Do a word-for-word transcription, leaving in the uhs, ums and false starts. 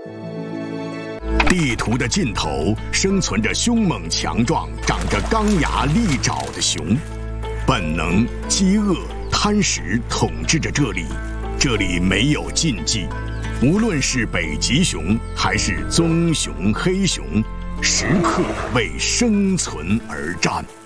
地图的尽头生存着凶猛强壮、长着钢牙利爪的熊，本能、饥饿、贪食统治着这里。这里没有禁忌，无论是北极熊还是棕熊、黑熊，时刻为生存而战。